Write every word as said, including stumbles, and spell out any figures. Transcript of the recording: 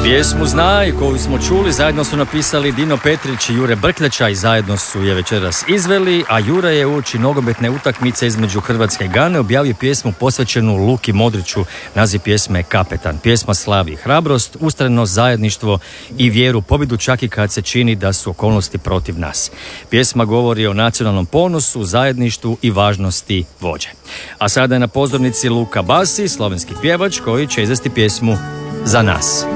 Pjesmu Znaj koju smo čuli zajedno su napisali Dino Petrić i Jure Brkljača i zajedno su je večeras izveli, a Jure je uoči nogometne utakmice između Hrvatske i Gane objavio pjesmu posvećenu Luki Modriću. Naziv pjesme je Kapetan. Pjesma slavi hrabrost, ustrajnost, zajedništvo i vjeru, pobjedu čak i kad se čini da su okolnosti protiv nas. Pjesma govori o nacionalnom ponosu, zajedništvu i važnosti vođe. A sada je na pozornici Luka Basi, slovenski pjevač koji će izvesti pjesmu Za nas.